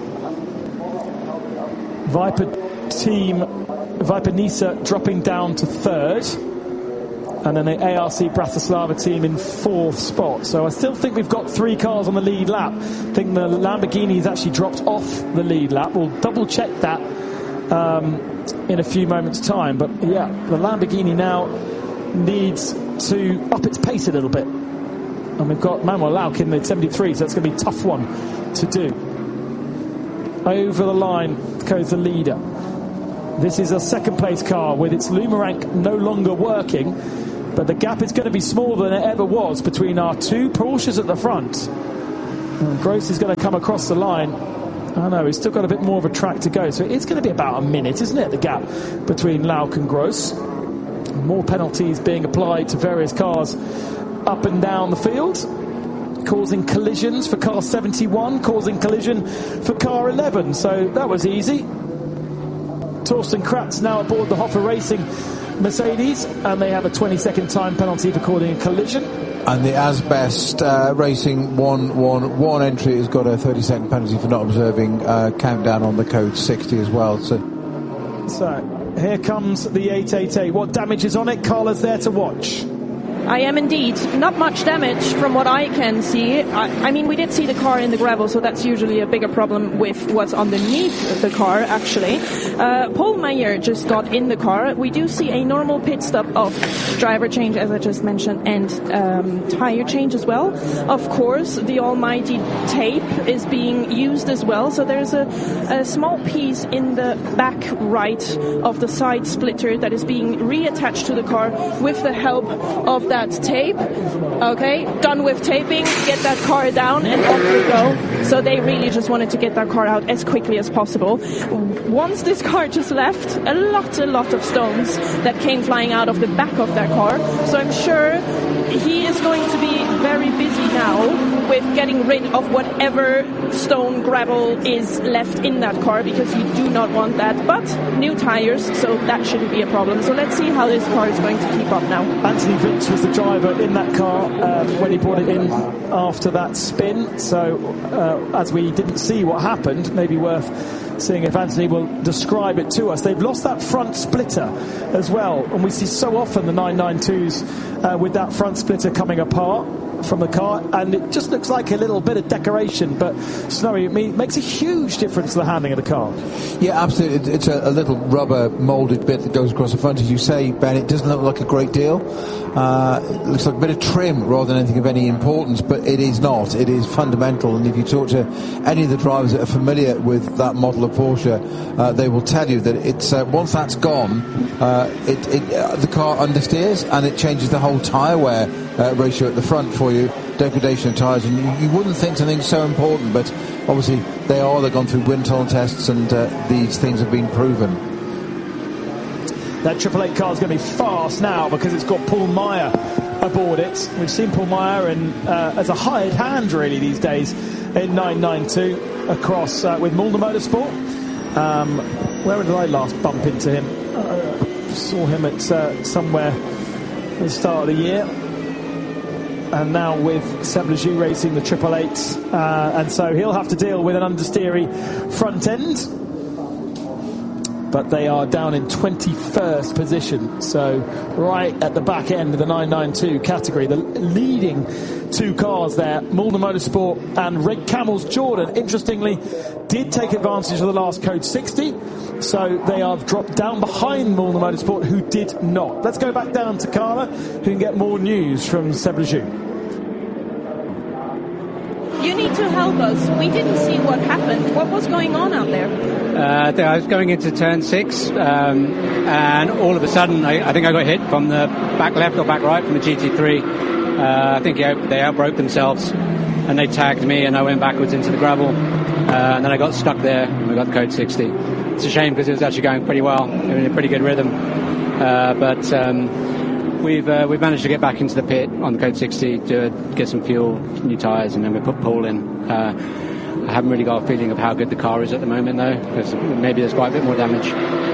Viper team, Viper Nisa dropping down to third. And then the A R C Bratislava team in fourth spot. So I still think we've got three cars on the lead lap. I think the Lamborghini has actually dropped off the lead lap. We'll double check that um, in a few moments' time. But yeah, the Lamborghini now needs to up its pace a little bit. And we've got Manuel Lauck in the seventy-three, so that's going to be a tough one to do. Over the line goes the leader. This is a second place car with its Lumarank no longer working, but the gap is going to be smaller than it ever was between our two Porsches at the front. And Gross is going to come across the line. I know, he's still got a bit more of a track to go, so it's going to be about a minute, isn't it, the gap between Lauck and Gross. More penalties being applied to various cars up and down the field, causing collisions for car seventy-one, causing collision for car eleven. So that was easy. Torsten Kratz now aboard the Hoffa Racing Mercedes, and they have a twenty second time penalty for causing a collision. And the Asbest uh, Racing one one one entry has got a thirty second penalty for not observing uh, countdown on the code sixty as well. So, so here comes the eight eighty-eight. What damage is on it? Carla's there to watch. I am indeed. Not much damage from what I can see. I, I mean, we did see the car in the gravel, so that's usually a bigger problem with what's underneath the car, actually. Uh, Paul Meyer just got in the car. We do see a normal pit stop of driver change, as I just mentioned, and um, tire change as well. Of course, the almighty tape is being used as well, so there's a, a small piece in the back right of the side splitter that is being reattached to the car with the help of that That tape. Okay, done with taping, get that car down and off we go. So they really just wanted to get that car out as quickly as possible. Once this car just left, a lot, a lot of stones that came flying out of the back of that car. So I'm sure he is going to be very busy now with getting rid of whatever stone gravel is left in that car, because you do not want that. But new tires, so that shouldn't be a problem. So let's see how this car is going to keep up now. Anthony Vince was the driver in that car um, when he brought it in after that spin. So uh, as we didn't see what happened, maybe worth seeing if Anthony will describe it to us. They've lost that front splitter as well, and we see so often the nine ninety-twos uh, with that front splitter coming apart from the car, and it just looks like a little bit of decoration, but Snowy, it makes a huge difference to the handling of the car. Yeah, absolutely. It's a, a little rubber moulded bit that goes across the front, as you say, Ben. It doesn't look like a great deal. Uh, it looks like a bit of trim rather than anything of any importance, but it is not. It is fundamental, and if you talk to any of the drivers that are familiar with that model of Porsche, uh, they will tell you that it's uh, once that's gone, uh, it, it, uh, the car understeers, and it changes the whole tyre wear uh, ratio at the front for you, degradation of tyres, and you, you wouldn't think something so important, but obviously they are. They've gone through wind tunnel tests, and uh, these things have been proven. That Triple Eight car is going to be fast now because it's got Paul Meyer aboard it. We've seen Paul Meyer in, uh, as a hired hand really these days in nine ninety-two across uh, with Mulder Motorsport. Um, where did I last bump into him? Uh, saw him at uh, somewhere at the start of the year. And now with Seb Lejeune racing the Triple Eight, uh, and so he'll have to deal with an understeery front end. But they are down in twenty-first position, so right at the back end of the nine ninety-two category. The leading two cars there, Mulder Motorsport and Red Camels Jordan, interestingly, did take advantage of the last code sixty, so they have dropped down behind Mulder Motorsport, who did not. Let's go back down to Carla, who can get more news from Seb Lejeune. You need to help us. We didn't see what happened. What was going on out there? Uh, I was going into turn six, um, and all of a sudden, I, I think I got hit from the back left or back right from the G T three. Uh, I think they outbroke themselves, and they tagged me, and I went backwards into the gravel, uh, and then I got stuck there, and we got the code sixty. It's a shame because it was actually going pretty well, in a pretty good rhythm, uh, but um, we've uh, we've managed to get back into the pit on the code sixty to get some fuel, new tyres, and then we put Paul in. Uh, I haven't really got a feeling of how good the car is at the moment, though, because maybe there's quite a bit more damage.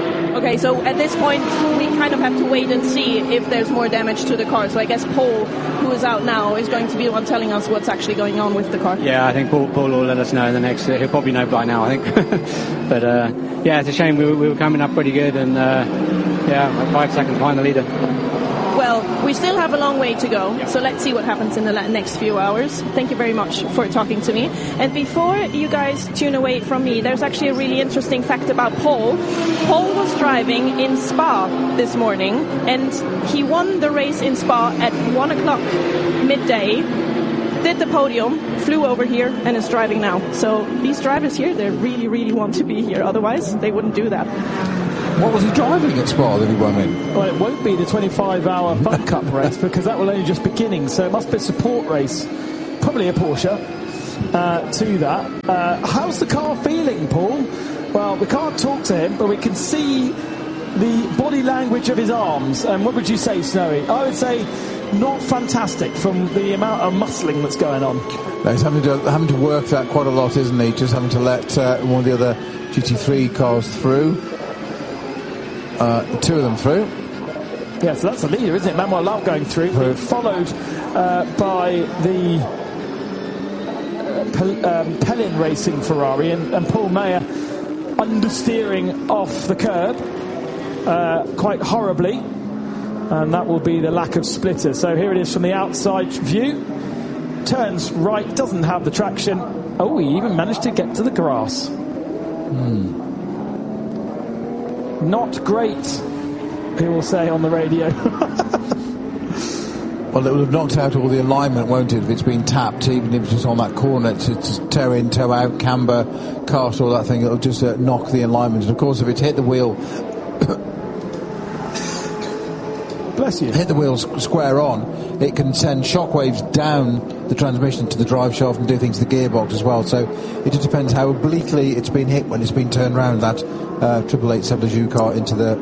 Okay, so at this point, we kind of have to wait and see if there's more damage to the car. So I guess Paul, who is out now, is going to be the one telling us what's actually going on with the car. Yeah, I think Paul, Paul will let us know in the next. Uh, he'll probably know by now, I think. But uh, yeah, it's a shame. We were, we were coming up pretty good, and uh, yeah, like five seconds behind the leader. Well, we still have a long way to go, so let's see what happens in the next few hours. Thank you very much for talking to me. And before you guys tune away from me, there's actually a really interesting fact about Paul. Paul was driving in Spa this morning, and he won the race in Spa at one o'clock midday, did the podium, flew over here, and is driving now. So these drivers here, they really, really want to be here. Otherwise, they wouldn't do that. What was he driving at Spa that he won in? Well, it won't be the twenty-five hour Fun Cup race because that will only just beginning. So it must be a support race, probably a Porsche, uh, to that. Uh, how's the car feeling, Paul? Well, we can't talk to him, but we can see the body language of his arms. And what would you say, Snowy? I would say not fantastic from the amount of muscling that's going on. No, he's having to, having to work that quite a lot, isn't he? Just having to let uh, one of the other G T three cars through. Uh, two of them through. Yeah, so that's the leader, isn't it? Manuel Lau going through, through. followed uh, by the uh, Pel- um, Pellin Racing Ferrari and, and Paul Meyer understeering off the curb uh, quite horribly, and that will be the lack of splitter. So here it is from the outside view. Turns right, doesn't have the traction. Oh, he even managed to get to the grass. Hmm. Not great, he will say on the radio. Well, it will have knocked out all the alignment, won't it, if it's been tapped, even if it's on that corner, to, to toe in, toe out, camber, cast, all that thing, it'll just uh, knock the alignment. And of course, if it's hit the wheel, bless you, hit the wheel square on, it can send shockwaves down the transmission to the drive shaft and do things to the gearbox as well. So it just depends how obliquely it's been hit when it's been turned round, that uh, triple eight Sebla car into the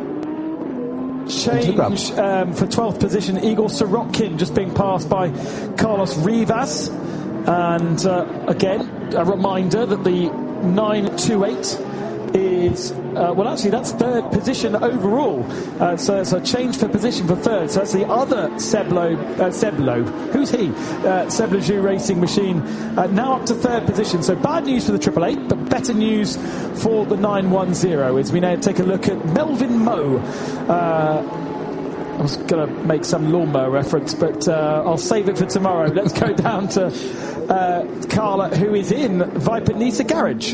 change um, for twelfth position. Igor Sorokin just being passed by Carlos Rivas, and uh, again a reminder that the nine two eight is uh, well actually that's third position overall, uh, so it's a change for position for third, so that's the other Seblo uh, Seblo who's he uh, Sebla Ju Racing Machine uh, now up to third position. So bad news for the triple eight, but better news for the nine one zero as we now take a look at Melvin Moe. uh, I was going to make some lawnmower reference, but uh, I'll save it for tomorrow. Let's go down to uh, Carla, who is in Viper Nisa Garage.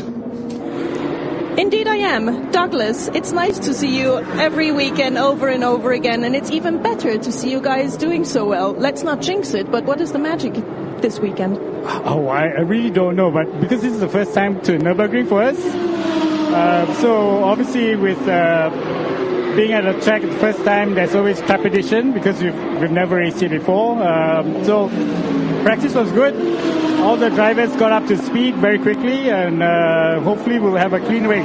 Indeed I am. Douglas, it's nice to see you every weekend over and over again, and it's even better to see you guys doing so well. Let's not jinx it, but what is the magic this weekend? Oh, I, I really don't know, but because this is the first time to Nürburgring for us, uh, so obviously with uh, being at a track the first time, there's always trepidation because we've, we've never raced it before. Um, so practice was good. All the drivers got up to speed very quickly, and uh, hopefully we'll have a clean race.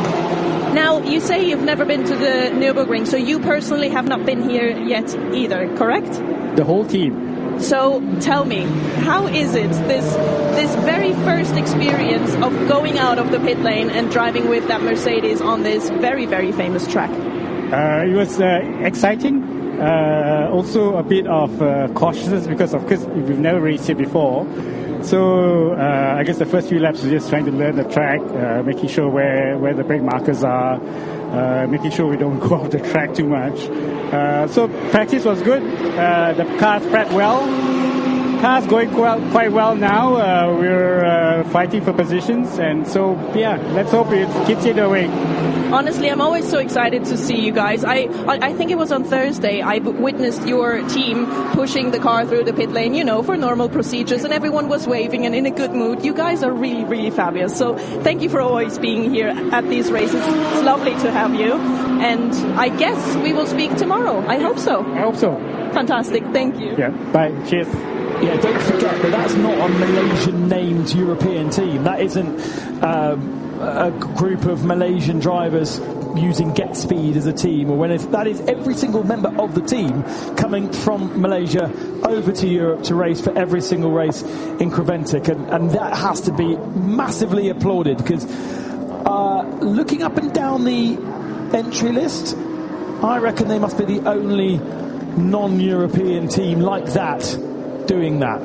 Now, you say you've never been to the Nürburgring, so you personally have not been here yet either, correct? The whole team. So tell me, how is it, this this very first experience of going out of the pit lane and driving with that Mercedes on this very, very famous track? Uh, it was uh, exciting, uh, also a bit of uh, cautiousness because of course we've never raced it before. So uh, I guess the first few laps was just trying to learn the track, uh, making sure where, where the brake markers are, uh, making sure we don't go off the track too much. Uh, so practice was good. Uh, the cars prepped well. Cars going quite, quite well now. Uh, we're uh, fighting for positions, and so yeah, let's hope it keeps it away. Honestly, I'm always so excited to see you guys. I I think it was on Thursday I witnessed your team pushing the car through the pit lane, you know, for normal procedures, and everyone was waving and in a good mood. You guys are really, really fabulous. So thank you for always being here at these races. It's lovely to have you, and I guess we will speak tomorrow. I hope so. I hope so. Fantastic. Thank you. Yeah. Bye. Cheers. Yeah, don't forget that that's not a Malaysian-named European team. That isn't um, a group of Malaysian drivers using Get Speed as a team, or when it's, that is every single member of the team coming from Malaysia over to Europe to race for every single race in Creventic, and, and that has to be massively applauded because uh, looking up and down the entry list, I reckon they must be the only non-European team like that doing that.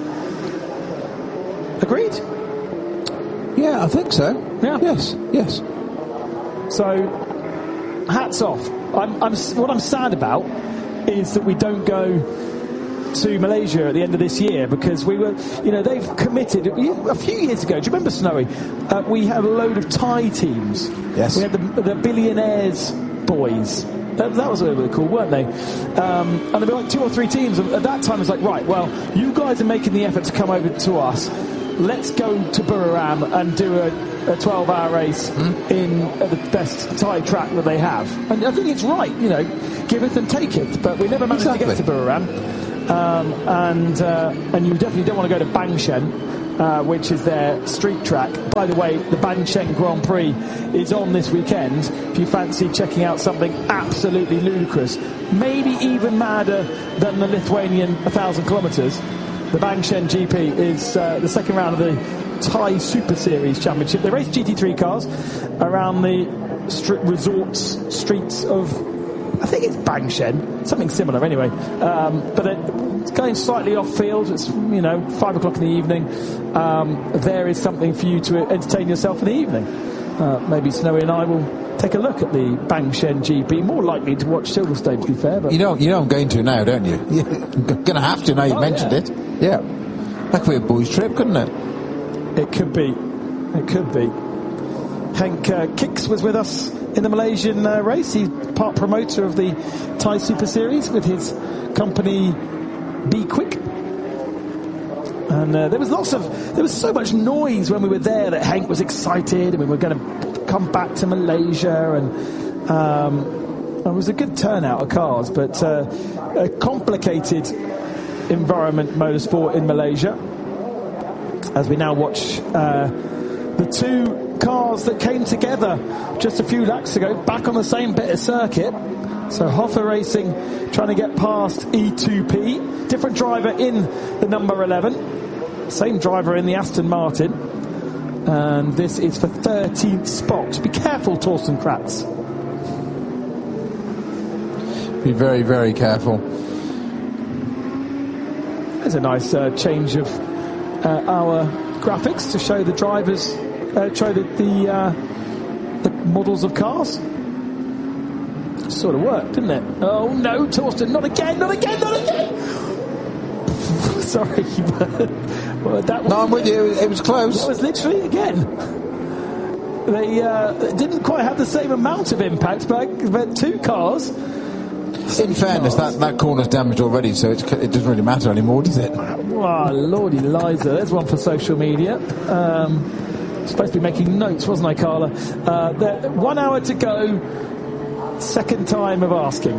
Agreed? Yeah, I think so. Yeah. Yes, yes. So, hats off. I'm, I'm, what I'm sad about is that we don't go to Malaysia at the end of this year, because we were, you know, they've committed a few years ago. Do you remember, Snowy? Uh, we had a load of Thai teams. Yes. We had the, the Billionaires boys. That, that was what they were called, weren't they? Um, and there were like two or three teams. At that time, it was like, right, well, you guys are making the effort to come over to us. Let's go to Buriram and do a, a twelve-hour race mm. in uh, the best Thai track that they have. And I think it's right, you know, give it and take it. But we never managed exactly. to get to Buriram. Um, and uh, and you definitely don't want to go to Bangshen, uh, which is their street track. By the way, the Bangshen Grand Prix is on this weekend. If you fancy checking out something absolutely ludicrous, maybe even madder than the Lithuanian one thousand kilometres, the Bangshen G P is uh, the second round of the Thai Super Series Championship. They race G T three cars around the st- resorts, streets of, I think it's Bangshen, something similar anyway. Um, but it's going slightly off field. It's, you know, five o'clock in the evening. Um, there is something for you to entertain yourself in the evening. Uh, maybe Snowy and I will take a look at the Bangshen G P. More likely to watch Silverstone, to be fair. But you know, you know I'm going to now, don't you? You're going to have to now you've oh, mentioned yeah. it. Yeah. That could be a boys' trip, couldn't it? It could be. It could be. Henk uh, Kicks was with us in the Malaysian uh, race. He's part promoter of the Thai Super Series with his company Be Quick. And uh, there was lots of, there was so much noise when we were there that Henk was excited and we were going to come back to Malaysia, and um, it was a good turnout of cars, but uh, a complicated environment motorsport in Malaysia, as we now watch uh, the two cars that came together just a few laps ago back on the same bit of circuit. So Hoffa Racing trying to get past E two P, different driver in the number eleven, same driver in the Aston Martin, and this is for thirteenth spot. Be careful, Torsten Kratz. Be very, very careful. There's a nice uh, change of uh, our graphics to show the drivers, uh, show the the, uh, the models of cars. Sort of worked, didn't it? Oh no, Torsten, not again, not again, not again! Sorry, but well, that was, no, I'm with you. It was close. That was literally again. They uh, didn't quite have the same amount of impact, but, but two cars. In fairness, that, that corner's damaged already, so it's, it doesn't really matter anymore, does it? Oh, Lordy Liza, there's one for social media. Um, supposed to be making notes, wasn't I, Carla? Uh, there, one hour to go, second time of asking.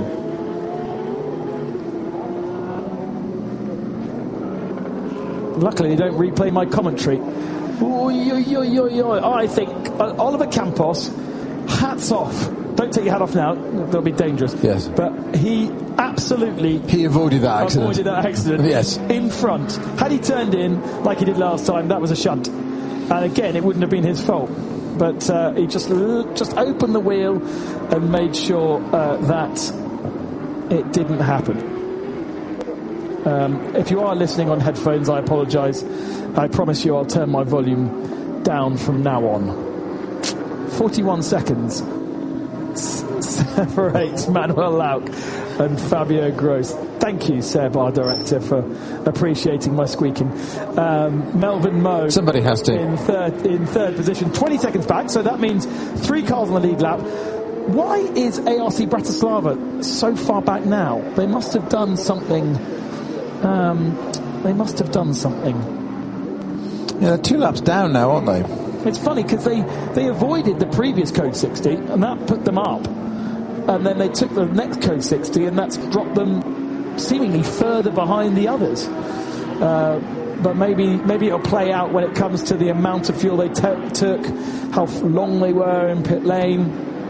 Luckily, they don't replay my commentary. Oy, oy, oy, oy, oy. I think uh, Oliver Campos, hats off. Don't take your hat off now, that'll be dangerous. Yes. But he absolutely... He avoided that accident. Avoided that accident. Yes. In front. Had he turned in, like he did last time, that was a shunt. And again, it wouldn't have been his fault. But uh, he just just opened the wheel and made sure uh, that it didn't happen. Um, if you are listening on headphones, I apologise. I promise you I'll turn my volume down from now on. forty-one seconds. Separates Manuel Lauk and Fabio Gross. Thank you, Seb, our director, for appreciating my squeaking. Um, Melvin Moe. Somebody has to. In third, in third position, twenty seconds back, so that means three cars on the lead lap. Why is A R C Bratislava so far back now? They must have done something. Um, they must have done something. Yeah, they're two laps down now, aren't they? It's funny because they, they avoided the previous Code sixty and that put them up, and then they took the next Code sixty and that's dropped them seemingly further behind the others. Uh, but maybe maybe it'll play out when it comes to the amount of fuel they t- took, how long they were in pit lane.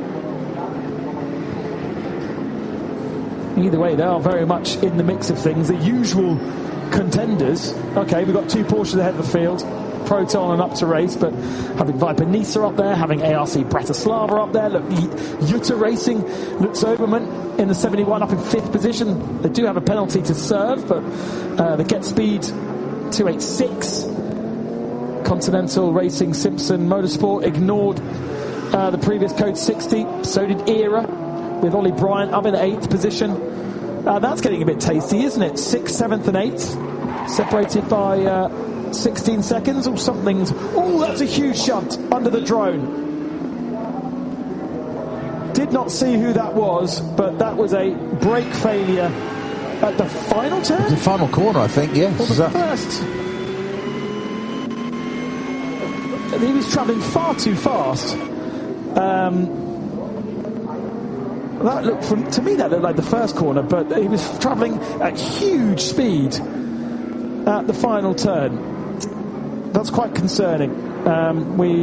Either way, they are very much in the mix of things. The usual contenders. Okay, we've got two Porsches ahead of the field. Proton and up to race, but having Viper Nisa up there, having A R C Bratislava up there, look, Jutta Racing, Lutz Obermann in the seventy-one up in fifth position. They do have a penalty to serve, but uh, the Get Speed two eighty-six, Continental Racing Simpson Motorsport ignored uh, the previous Code sixty, so did Era, with Ollie Bryant up in the eighth position. Uh, that's getting a bit tasty, isn't it? Sixth, seventh and eighth, separated by uh, sixteen seconds or something's... Oh, that's a huge shunt under the drone. Did not see who that was, but that was a brake failure at the final turn? The final corner, I think, yes. Or the that... first. He was travelling far too fast. Um... That looked from, to me that looked like the first corner, but he was travelling at huge speed at the final turn. That's quite concerning. Um, we